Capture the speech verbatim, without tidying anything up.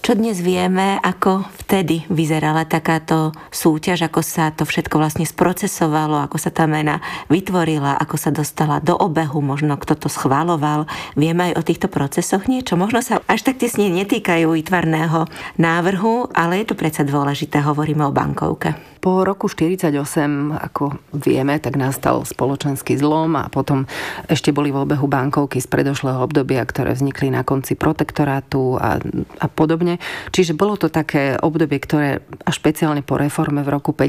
Čo dnes vieme, ako vtedy vyzerala takáto súťaž, ako sa to všetko vlastne sprocesovalo, ako sa tá mena vytvorila, ako sa dostala do obehu, možno kto to schvaľoval. Vieme aj o týchto procesoch niečo? Možno sa až tak tesne netýkajú výtvarného návrhu, ale je to predsa dôležité, hovoríme o bankovke. Po roku štyridsaťosem, ako vieme, tak nastal spoločenský zlom a potom ešte boli v obehu bankovky z predošlého obdobia, ktoré vznikli na konci protektorátu a, a podobne. Čiže bolo to také obdobie, ktoré až špeciálne po reforme v roku